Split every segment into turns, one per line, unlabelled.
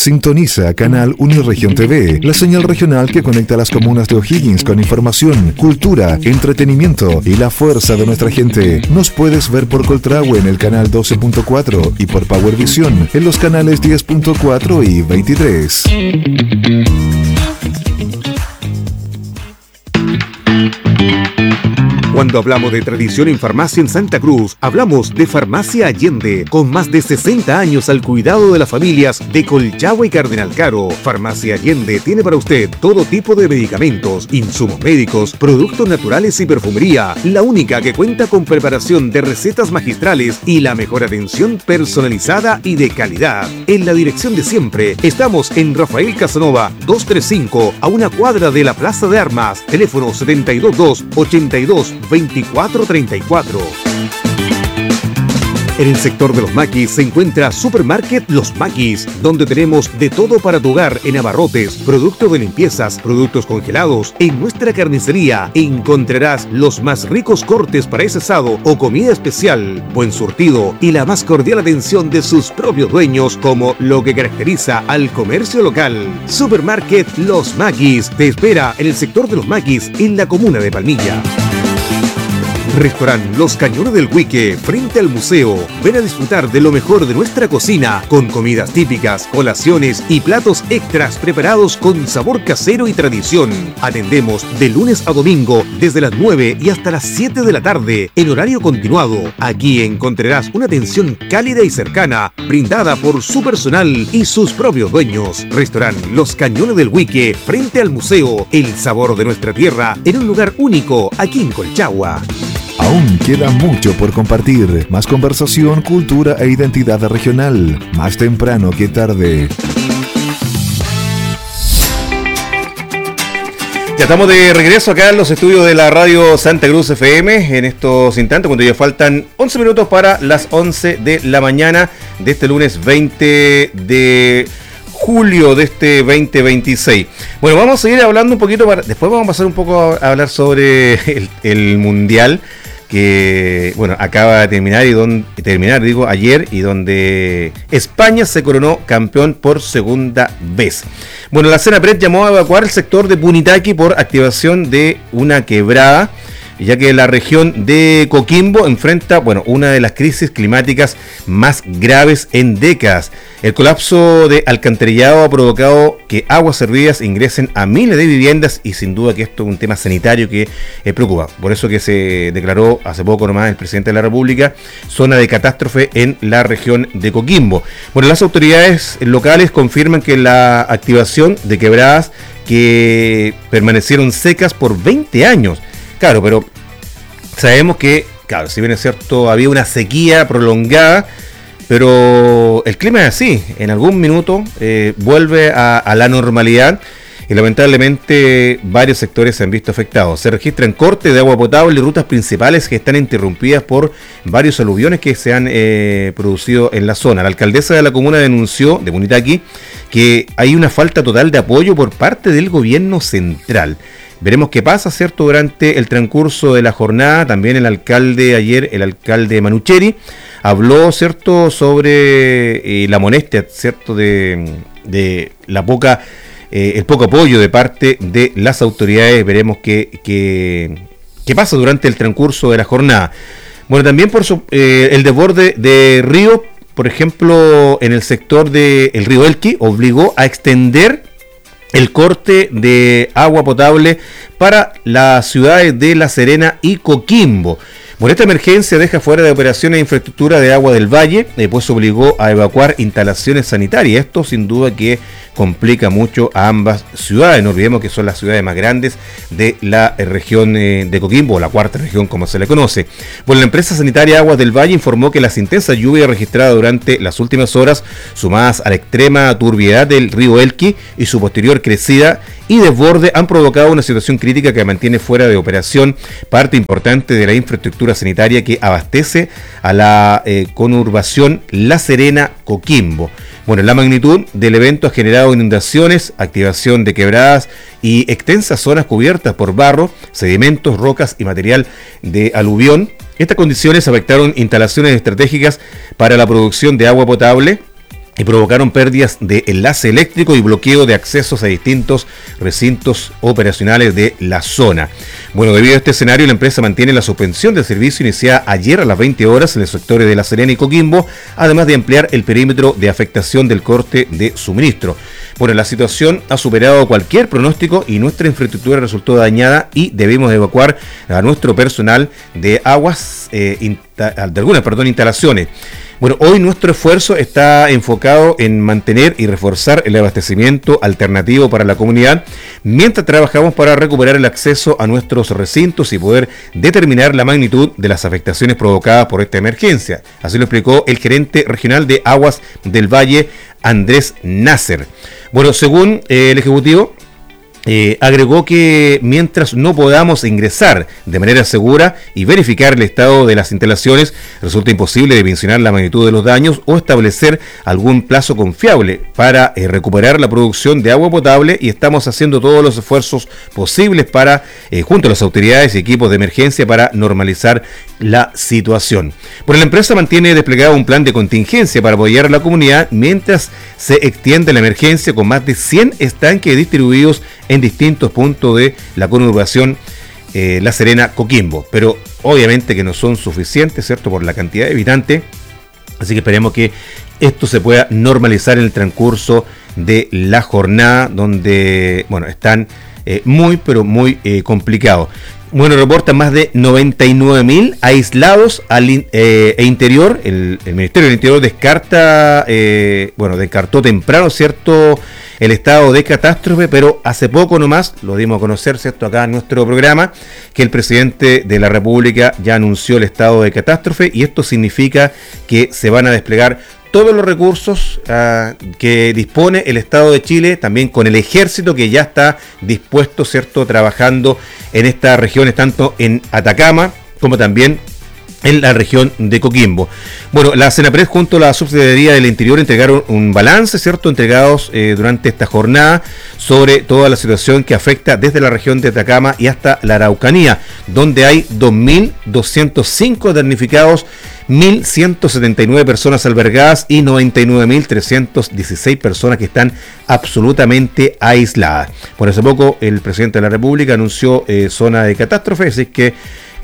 Sintoniza Canal Uniregión TV, la señal regional que conecta las comunas de O'Higgins con información, cultura, entretenimiento y la fuerza de nuestra gente. Nos puedes ver por Coltragüe en el canal 12.4 y por Powervisión en los canales 10.4 y 23.
Cuando hablamos de tradición en farmacia en Santa Cruz, hablamos de Farmacia Allende, con más de 60 años al cuidado de las familias de Colchagua y Cardenal Caro. Farmacia Allende tiene para usted todo tipo de medicamentos, insumos médicos, productos naturales y perfumería, la única que cuenta con preparación de recetas magistrales y la mejor atención personalizada y de calidad. En la dirección de siempre, estamos en Rafael Casanova 235, a una cuadra de la Plaza de Armas, teléfono 722-82-2434. En el sector de los maquis se encuentra Supermarket Los Maquis, donde tenemos de todo para tu hogar en abarrotes, productos de limpiezas, productos congelados. En nuestra carnicería encontrarás los más ricos cortes para ese asado o comida especial, buen surtido y la más cordial atención de sus propios dueños, como lo que caracteriza al comercio local. Supermarket Los Maquis te espera en el sector de Los Maquis, en la comuna de Palmilla. Restaurante Los Cañones del Huique, frente al museo. Ven a disfrutar de lo mejor de nuestra cocina, con comidas típicas, colaciones y platos extras preparados con sabor casero y tradición. Atendemos de lunes a domingo desde las 9 y hasta las 7 de la tarde, en horario continuado. Aquí encontrarás una atención cálida y cercana, brindada por su personal y sus propios dueños. Restaurante Los Cañones del Huique, frente al museo. El sabor de nuestra tierra en un lugar único, aquí en Colchagua.
Aún queda mucho por compartir. Más conversación, cultura e identidad regional. Más temprano que tarde.
Ya estamos de regreso acá en los estudios de la radio Santa Cruz FM en estos instantes, cuando ya faltan 11 minutos para las 11 de la mañana de este lunes 20 de julio de este 2026. Bueno, vamos a seguir hablando un poquito, después vamos a pasar un poco a hablar sobre el Mundial, que bueno, acaba de terminar ayer, y donde España se coronó campeón por segunda vez. Bueno, la Senapred llamó a evacuar el sector de Punitaqui por activación de una quebrada, ya que la región de Coquimbo enfrenta, una de las crisis climáticas más graves en décadas. El colapso de alcantarillado ha provocado que aguas servidas ingresen a miles de viviendas, y sin duda que esto es un tema sanitario que preocupa. Por eso que se declaró hace poco nomás el presidente de la República zona de catástrofe en la región de Coquimbo. Bueno, las autoridades locales confirman que la activación de quebradas que permanecieron secas por 20 años. Claro, pero sabemos que, si bien es cierto, había una sequía prolongada, pero el clima es así, en algún minuto vuelve a la normalidad, y lamentablemente varios sectores se han visto afectados. Se registran cortes de agua potable y rutas principales que están interrumpidas por varios aluviones que se han producido en la zona. La alcaldesa de la comuna denunció, de Punitaqui, que hay una falta total de apoyo por parte del gobierno central. Veremos qué pasa, ¿cierto?, durante el transcurso de la jornada. También el alcalde Manucheri, habló, ¿cierto?, sobre la molestia, ¿cierto?, de la el poco apoyo de parte de las autoridades. Veremos qué pasa durante el transcurso de la jornada. Bueno, también el desborde de río, por ejemplo, en el sector del río Elqui, obligó a extender el corte de agua potable para las ciudades de La Serena y Coquimbo. Bueno, esta emergencia deja fuera de operaciones de infraestructura de agua del valle, pues obligó a evacuar instalaciones sanitarias. Esto sin duda que complica mucho a ambas ciudades. No olvidemos que son las ciudades más grandes de la región de Coquimbo, o la cuarta región como se le conoce. Bueno, la empresa sanitaria Aguas del Valle informó que las intensas lluvias registradas durante las últimas horas, sumadas a la extrema turbiedad del río Elqui y su posterior crecida y desborde, han provocado una situación crítica que mantiene fuera de operación parte importante de la infraestructura sanitaria que abastece a la conurbación La Serena-Coquimbo. Bueno, la magnitud del evento ha generado inundaciones, activación de quebradas y extensas zonas cubiertas por barro, sedimentos, rocas y material de aluvión. Estas condiciones afectaron instalaciones estratégicas para la producción de agua potable, y provocaron pérdidas de enlace eléctrico y bloqueo de accesos a distintos recintos operacionales de la zona. Bueno, debido a este escenario, la empresa mantiene la suspensión del servicio iniciada ayer a las 20 horas en los sectores de La Serena y Coquimbo, además de ampliar el perímetro de afectación del corte de suministro. Bueno, la situación ha superado cualquier pronóstico y nuestra infraestructura resultó dañada y debemos evacuar a nuestro personal de aguas, de algunas instalaciones. Bueno, hoy nuestro esfuerzo está enfocado en mantener y reforzar el abastecimiento alternativo para la comunidad, mientras trabajamos para recuperar el acceso a nuestros recintos y poder determinar la magnitud de las afectaciones provocadas por esta emergencia. Así lo explicó el gerente regional de Aguas del Valle, Andrés Nasser. Bueno, según el Ejecutivo, agregó que mientras no podamos ingresar de manera segura y verificar el estado de las instalaciones, resulta imposible dimensionar la magnitud de los daños o establecer algún plazo confiable para recuperar la producción de agua potable, y estamos haciendo todos los esfuerzos posibles para, junto a las autoridades y equipos de emergencia, para normalizar la situación. Por la empresa mantiene desplegado un plan de contingencia para apoyar a la comunidad mientras se extiende la emergencia, con más de 100 estanques distribuidos en distintos puntos de la conurbación La Serena, Coquimbo, pero obviamente que no son suficientes, ¿cierto?, por la cantidad de habitantes, así que esperemos que esto se pueda normalizar en el transcurso de la jornada, donde, bueno, están muy complicados. Bueno, reportan más de 99.000 aislados e interior. El Ministerio del Interior descartó temprano, ¿cierto?, el estado de catástrofe, pero hace poco nomás, lo dimos a conocer, ¿cierto?, acá en nuestro programa, que el presidente de la República ya anunció el estado de catástrofe, y esto significa que se van a desplegar todos los recursos que dispone el Estado de Chile, también con el ejército que ya está dispuesto, ¿cierto?, trabajando en estas regiones, tanto en Atacama como también en la región de Coquimbo. Bueno, la Senapred junto a la Subsecretaría del Interior entregaron un balance, ¿cierto?, entregados durante esta jornada sobre toda la situación que afecta desde la región de Atacama y hasta la Araucanía, donde hay 2.205 damnificados, 1.179 personas albergadas y 99.316 personas que están absolutamente aisladas. Por hace poco el presidente de la República anunció zona de catástrofe, así que,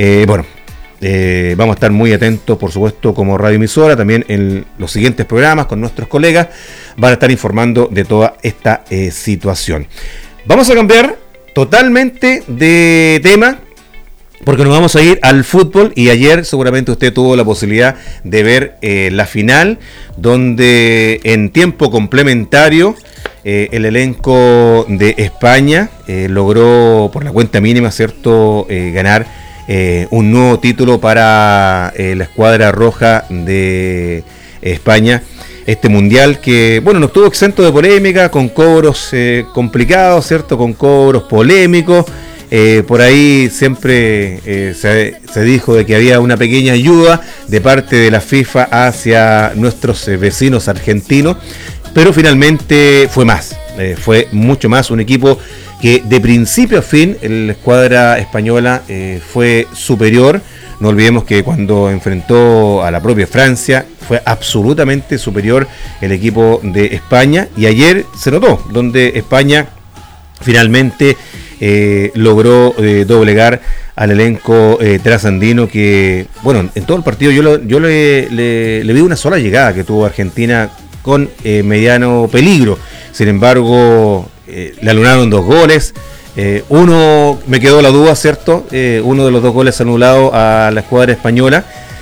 vamos a estar muy atentos, por supuesto, como radioemisora, también en los siguientes programas con nuestros colegas, van a estar informando de toda esta situación. Vamos a cambiar totalmente de tema, porque nos vamos a ir al fútbol, y ayer seguramente usted tuvo la posibilidad de ver la final, donde en tiempo complementario el elenco de España logró por la cuenta mínima, ¿cierto?, ganar un nuevo título para la escuadra roja de España. Este mundial que, bueno, no estuvo exento de polémica, con cobros complicados, ¿cierto?, con cobros polémicos. Por ahí siempre se dijo de que había una pequeña ayuda de parte de la FIFA hacia nuestros vecinos argentinos, pero finalmente fue más, fue mucho más, un equipo que de principio a fin la escuadra española fue superior. No olvidemos que cuando enfrentó a la propia Francia fue absolutamente superior el equipo de España, y ayer se notó, donde España finalmente logró doblegar al elenco trasandino, que, bueno, en todo el partido yo le vi una sola llegada que tuvo Argentina con mediano peligro. Sin embargo, le anularon 2 goles. Uno me quedó la duda, ¿cierto? Uno de los 2 goles anulados a la escuadra española.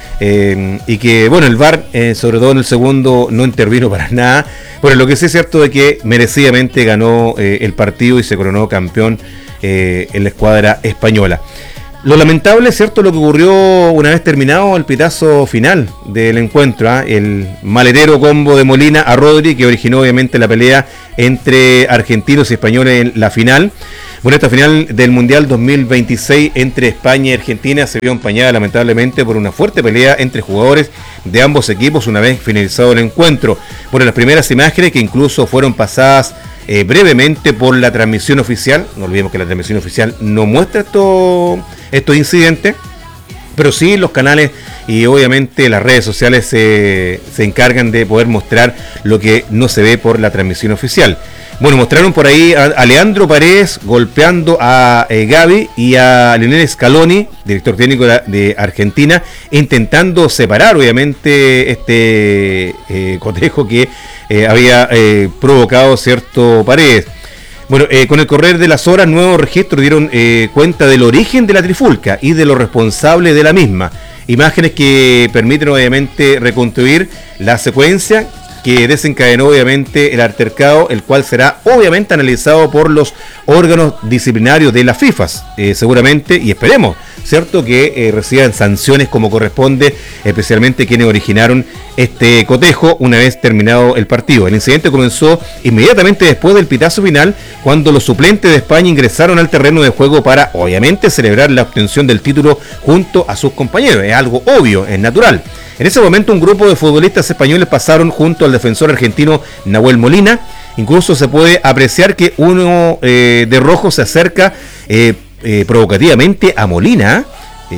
Y que, bueno, el VAR, sobre todo en el segundo, no intervino para nada. Pero lo que sí es cierto es que merecidamente ganó el partido y se coronó campeón en la escuadra española. Lo lamentable es cierto lo que ocurrió una vez terminado el pitazo final del encuentro, el maletero combo de Molina a Rodri, que originó obviamente la pelea entre argentinos y españoles en la final. Bueno, esta final del Mundial 2026 entre España y Argentina se vio empañada lamentablemente por una fuerte pelea entre jugadores de ambos equipos una vez finalizado el encuentro. Bueno, las primeras imágenes, que incluso fueron pasadas brevemente por la transmisión oficial, no olvidemos que la transmisión oficial no muestra estos incidentes, Pero sí, los canales y obviamente las redes sociales se encargan de poder mostrar lo que no se ve por la transmisión oficial. Bueno, mostraron por ahí a Leandro Paredes golpeando a Gavi y a Lionel Scaloni, director técnico de Argentina, intentando separar obviamente este cotejo que había provocado cierto Paredes. Bueno, con el correr de las horas, nuevos registros dieron cuenta del origen de la trifulca y de los responsables de la misma. Imágenes que permiten obviamente reconstruir la secuencia que desencadenó obviamente el altercado, el cual será obviamente analizado por los órganos disciplinarios de la FIFA, seguramente, y esperemos, ¿cierto?, que reciban sanciones como corresponde, especialmente quienes originaron este cotejo una vez terminado el partido. El incidente comenzó inmediatamente después del pitazo final, cuando los suplentes de España ingresaron al terreno de juego para, obviamente, celebrar la obtención del título junto a sus compañeros. Es algo obvio, es natural. En ese momento un grupo de futbolistas españoles pasaron junto al defensor argentino Nahuel Molina. Incluso se puede apreciar que uno de rojo se acerca provocativamente a Molina.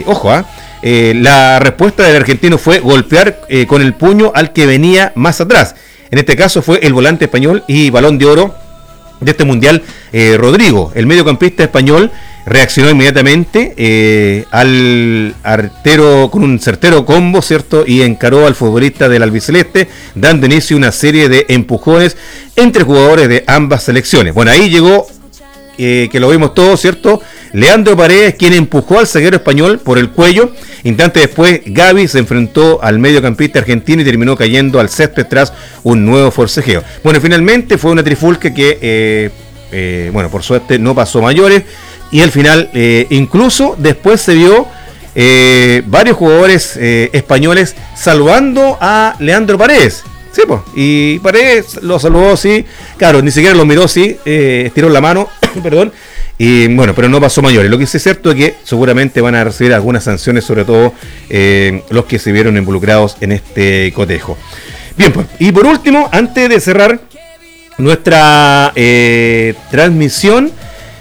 La respuesta del argentino fue golpear con el puño al que venía más atrás. En este caso fue el volante español y Balón de Oro de este mundial, Rodrigo. El mediocampista español reaccionó inmediatamente al artero con un certero combo, ¿cierto? Y encaró al futbolista del albiceleste, dando inicio a una serie de empujones entre jugadores de ambas selecciones. Bueno, ahí llegó, que lo vimos todos, ¿cierto?, Leandro Paredes, quien empujó al zaguero español por el cuello. Instantes después, Gavi se enfrentó al mediocampista argentino y terminó cayendo al césped tras un nuevo forcejeo. Bueno, finalmente fue una trifulca que, por suerte no pasó mayores. Y al final, incluso después se vio varios jugadores españoles saludando a Leandro Paredes. Sí, pues, y Paredes lo saludó, sí. Claro, ni siquiera lo miró, sí, estiró la mano, perdón. Y bueno, pero no pasó mayores. Lo que sí es cierto es que seguramente van a recibir algunas sanciones, sobre todo los que se vieron involucrados en este cotejo. Bien, pues, y por último, antes de cerrar nuestra transmisión,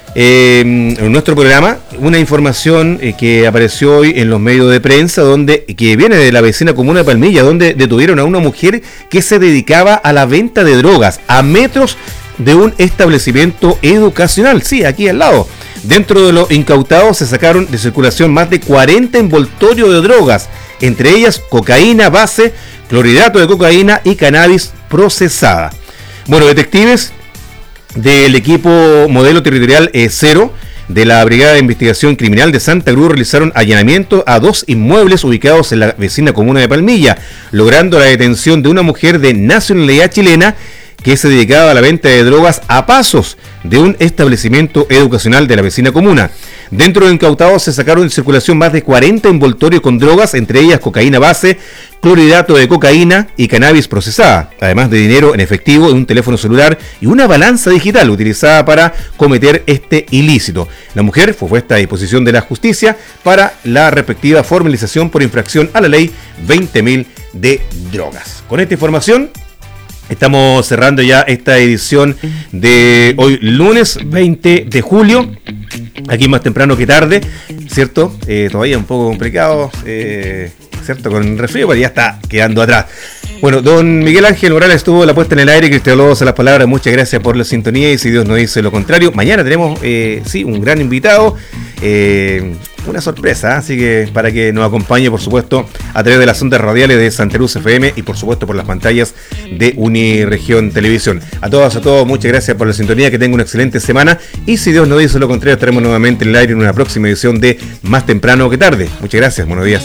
en nuestro programa, una información que apareció hoy en los medios de prensa, que viene de la vecina comuna de Palmilla, donde detuvieron a una mujer que se dedicaba a la venta de drogas a metros de un establecimiento educacional, sí, aquí al lado. Dentro de lo incautado se sacaron de circulación más de 40 envoltorios de drogas, entre ellas cocaína base, clorhidrato de cocaína y cannabis procesada. Bueno, detectives del equipo modelo territorial 0 de la Brigada de Investigación Criminal de Santa Cruz realizaron allanamiento a 2 inmuebles ubicados en la vecina comuna de Palmilla, logrando la detención de una mujer de nacionalidad chilena que se dedicaba a la venta de drogas a pasos de un establecimiento educacional de la vecina comuna. Dentro de incautados se sacaron en circulación más de 40 envoltorios con drogas, entre ellas cocaína base, clorhidrato de cocaína y cannabis procesada, además de dinero en efectivo, un teléfono celular y una balanza digital utilizada para cometer este ilícito. La mujer fue puesta a disposición de la justicia para la respectiva formalización por infracción a la ley 20.000 de drogas. Con esta información estamos cerrando ya esta edición de hoy lunes 20 de julio, aquí más temprano que tarde, ¿cierto? Todavía un poco complicado, ¿cierto? Con el resfrío, pero ya está quedando atrás. Bueno, don Miguel Ángel Morales estuvo la puesta en el aire, Cristian Lobos a las palabras, muchas gracias por la sintonía y si Dios nos dice lo contrario, mañana tenemos, un gran invitado, una sorpresa, así que para que nos acompañe, por supuesto, a través de las ondas radiales de Santa Cruz FM y por supuesto por las pantallas de Uniregión Televisión. A todas, a todos, muchas gracias por la sintonía, que tengan una excelente semana y si Dios nos dice lo contrario, estaremos nuevamente en el aire en una próxima edición de Más Temprano que Tarde. Muchas gracias, buenos días.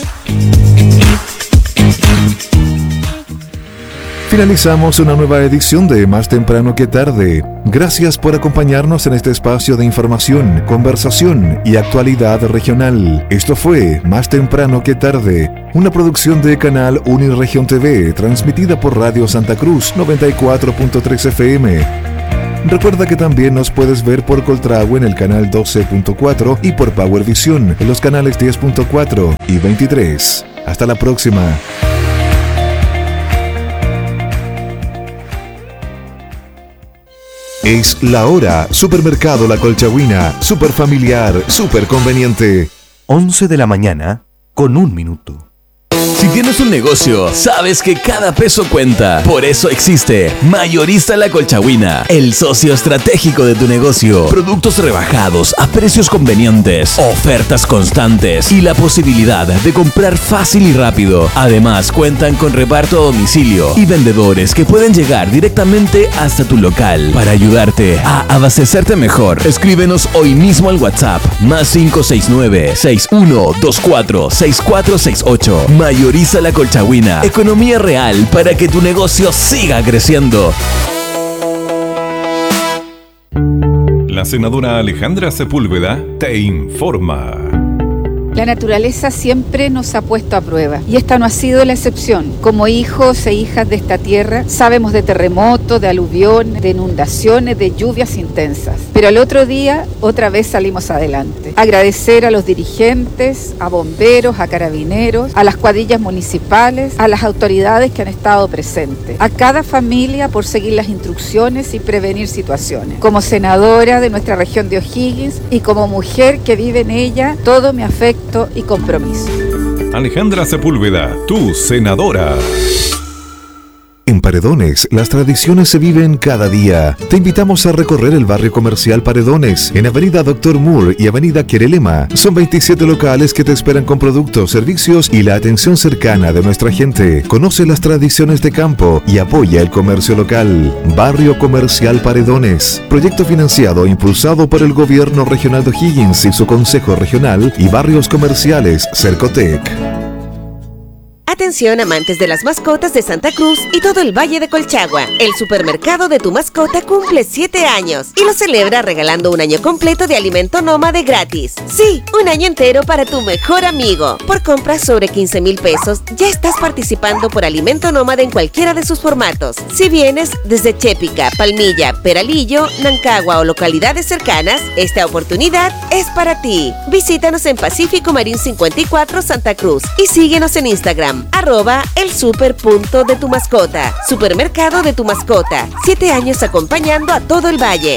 Finalizamos una nueva edición de Más Temprano que Tarde. Gracias por acompañarnos en este espacio de información, conversación y actualidad regional. Esto fue Más Temprano que Tarde, una producción de Canal Uniregión TV, transmitida por Radio Santa Cruz 94.3 FM. Recuerda que también nos puedes ver por Coltragua en el canal 12.4 y por Powervisión en los canales 10.4 y 23. Hasta la próxima. Es la hora. Supermercado La Colchagüina. Super familiar, super conveniente.
11 de la mañana. con un minuto.
Si tienes un negocio, sabes que cada peso cuenta. Por eso existe Mayorista La Colchagüina, el socio estratégico de tu negocio. Productos rebajados a precios convenientes, ofertas constantes y la posibilidad de comprar fácil y rápido. Además, cuentan con reparto a domicilio y vendedores que pueden llegar directamente hasta tu local. Para ayudarte a abastecerte mejor, escríbenos hoy mismo al WhatsApp +569-6124-6468. Mayorista La Colchagüina. Economía real para que tu negocio siga creciendo.
La senadora Alejandra Sepúlveda te informa.
La naturaleza siempre nos ha puesto a prueba y esta no ha sido la excepción. Como hijos e hijas de esta tierra, sabemos de terremotos, de aluviones, de inundaciones, de lluvias intensas. Pero al otro día, otra vez salimos adelante. Agradecer a los dirigentes, a bomberos, a carabineros, a las cuadrillas municipales, a las autoridades que han estado presentes, a cada familia por seguir las instrucciones y prevenir situaciones. Como senadora de nuestra región de O'Higgins y como mujer que vive en ella, todo me afecta y compromiso.
Alejandra Sepúlveda, tu senadora.
En Paredones, las tradiciones se viven cada día. Te invitamos a recorrer el barrio comercial Paredones, en Avenida Dr. Moore y Avenida Querelema. Son 27 locales que te esperan con productos, servicios y la atención cercana de nuestra gente. Conoce las tradiciones de campo y apoya el comercio local. Barrio Comercial Paredones. Proyecto financiado e impulsado por el Gobierno Regional de O'Higgins y su Consejo Regional y Barrios Comerciales Cercotec.
Atención amantes de las mascotas de Santa Cruz y todo el Valle de Colchagua. El supermercado de tu mascota cumple 7 años y lo celebra regalando un año completo de alimento nómade gratis. Sí, un año entero para tu mejor amigo. Por compras sobre 15,000 pesos ya estás participando por alimento nómade en cualquiera de sus formatos. Si vienes desde Chépica, Palmilla, Peralillo, Nancagua o localidades cercanas, esta oportunidad es para ti. Visítanos en Pacífico Marín 54 Santa Cruz y síguenos en Instagram @elsuper.de tu mascota. Supermercado de tu mascota. 7 años acompañando a todo el valle.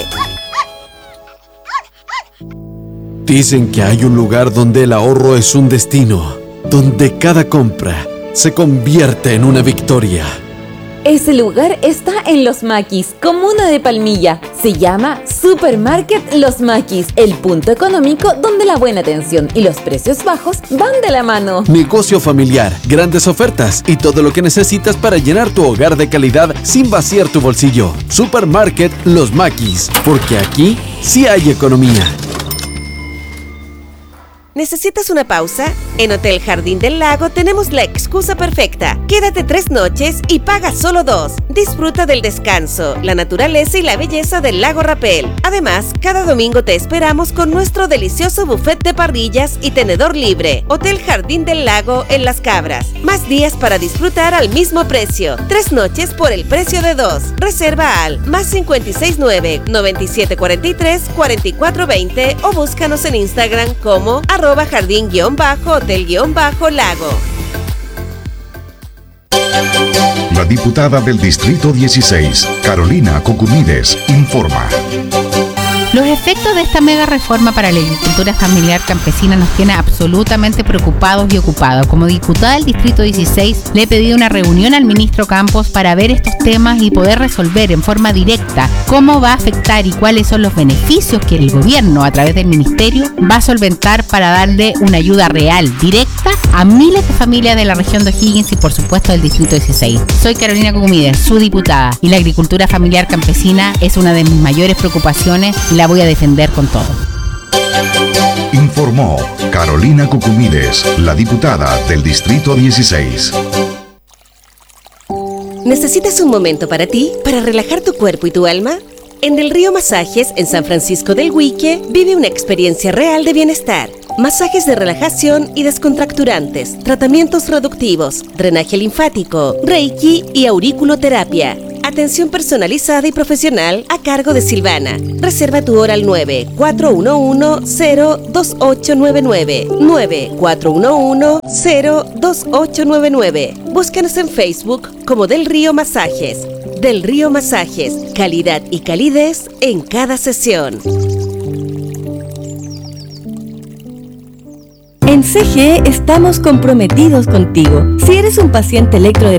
Dicen que hay un lugar donde el ahorro es un destino, donde cada compra se convierte en una victoria.
Ese lugar está en Los Maquis, comuna de Palmilla. Se llama Supermarket Los Maquis, el punto económico donde la buena atención y los precios bajos van de la mano.
Negocio familiar, grandes ofertas y todo lo que necesitas para llenar tu hogar de calidad sin vaciar tu bolsillo. Supermarket Los Maquis, porque aquí sí hay economía.
¿Necesitas una pausa? En Hotel Jardín del Lago tenemos la excusa perfecta. Quédate 3 noches y paga solo 2. Disfruta del descanso, la naturaleza y la belleza del lago Rapel. Además, cada domingo te esperamos con nuestro delicioso buffet de parrillas y tenedor libre. Hotel Jardín del Lago en Las Cabras. Más días para disfrutar al mismo precio. 3 noches por el precio de 2. Reserva al +569-9743-4420 o búscanos en Instagram como @jardín_hotel_lago.
La diputada del Distrito 16, Carolina Cucumides, informa.
Los efectos de esta mega reforma para la agricultura familiar campesina nos tiene absolutamente preocupados y ocupados. Como diputada del Distrito 16, le he pedido una reunión al ministro Campos para ver estos temas y poder resolver en forma directa cómo va a afectar y cuáles son los beneficios que el gobierno, a través del ministerio, va a solventar para darle una ayuda real, directa, a miles de familias de la región de O'Higgins y, por supuesto, del Distrito 16. Soy Carolina Cucumides, su diputada, y la agricultura familiar campesina es una de mis mayores preocupaciones y la voy a defender con todo.
Informó Carolina Cucumides, la diputada del Distrito 16.
¿Necesitas un momento para ti, para relajar tu cuerpo y tu alma? En Del Río Masajes, en San Francisco del Huique, vive una experiencia real de bienestar. Masajes de relajación y descontracturantes, tratamientos reductivos, drenaje linfático, reiki y auriculoterapia. Atención personalizada y profesional a cargo de Silvana. Reserva tu hora al 9-411-02899. 9-411-02899. Búscanos en Facebook como Del Río Masajes. Del Río Masajes, calidad y calidez en cada sesión.
En
CGE estamos comprometidos contigo. Si eres un paciente electrodependiente